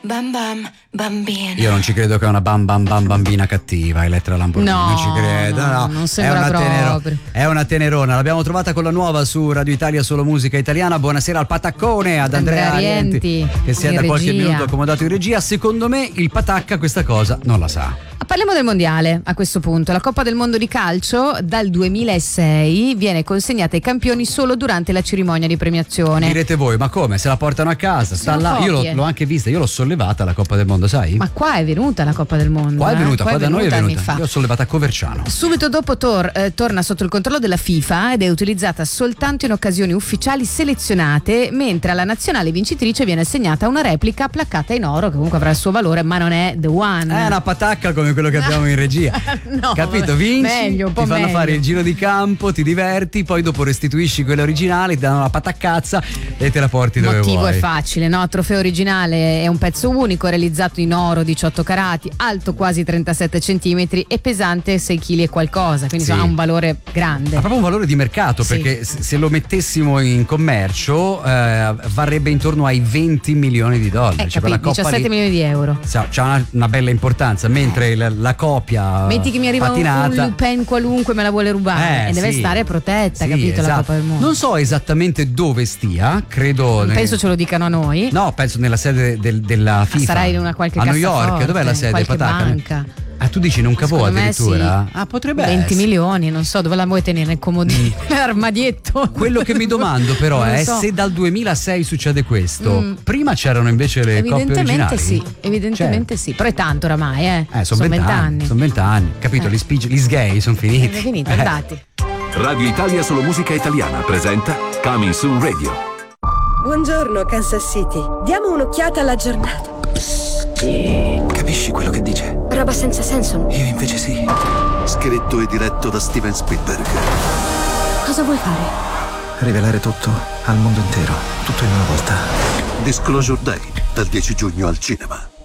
bam bam bambina. Io non ci credo che è una bam bam bam bambina cattiva, Elettra Lamborghini. No, non ci credo. No, non sembra proprio. È una tenerona. L'abbiamo trovata con la nuova su Radio Italia, solo musica italiana. Buonasera al Pataccone, ad Andrea Rienti, che si è da qualche minuto accomodato in regia. Secondo me il Patacca questa cosa non la sa. Parliamo del mondiale a questo punto. La Coppa del Mondo di calcio dal 2006 viene consegnata ai campioni solo durante la cerimonia di premiazione. Direte voi, ma come? Se la portano a casa? Sta là. Io l'ho anche vista, io l'ho sollevata la Coppa del Mondo, sai? Ma qua è venuta la Coppa del Mondo. Qua è venuta, qua da noi è venuta. Io l'ho sollevata a Coverciano. Subito dopo torna sotto il controllo della FIFA ed è utilizzata soltanto in occasioni ufficiali selezionate, mentre alla nazionale vincitrice viene assegnata una replica placcata in oro che comunque avrà il suo valore, ma non è the one. È una patacca come quello che abbiamo in regia. No, capito? Vinci, meglio, ti fanno fare il giro di campo, ti diverti, poi dopo restituisci quella originale, ti danno la pataccazza e te la porti dove vuoi. Il motivo è facile, no? Trofeo originale è un pezzo unico realizzato in oro 18 carati, alto quasi 37 centimetri e pesante 6 kg e qualcosa, quindi ha un valore grande. Ha proprio un valore di mercato, perché se lo mettessimo in commercio varrebbe intorno ai 20 milioni di dollari. Cioè, 17 milioni di euro. C'ha una bella importanza, mentre la copia metti che mi arriva patinata, un Lupin qualunque me la vuole rubare e deve stare protetta, capito? La Coppa del Mondo. Non so esattamente dove stia, credo. Penso ce lo dicano a noi. No, penso nella sede della FIFA. Sarà in una qualche a New cassaforte, York, dov'è la sede? qualche banca. Tu dici in un cavò addirittura? Sì. Ah, potrebbe 20 essere. milioni, non so dove la vuoi tenere, nel comodino, nell'armadietto. Quello che mi domando però è se dal 2006 succede questo. Prima c'erano invece le coppie originali. Evidentemente sì, però è tanto oramai, sono 20 anni. Sono 20 anni, capito? Gli sgay sono finiti. Sono finiti, andati. Radio Italia Solo Musica Italiana presenta Coming Soon Radio. Buongiorno Kansas City, diamo un'occhiata alla giornata. Capisci quello che dice? Roba senza senso. Io invece sì. Scritto e diretto da Steven Spielberg. Cosa vuoi fare? Rivelare tutto al mondo intero, tutto in una volta. Disclosure Day, dal 10 giugno al cinema.